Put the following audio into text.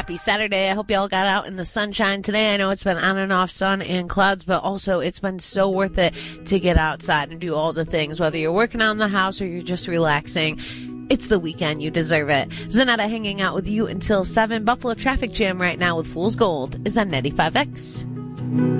Happy Saturday. I hope y'all got out in the sunshine today. I know it's been on and off sun and clouds, but also it's been so worth it to get outside and do all the things, whether you're working on the house or you're just relaxing. It's the weekend. You deserve it. Zanetta hanging out with you until 7. Buffalo Traffic Jam right now with Fool's Gold is on 95X.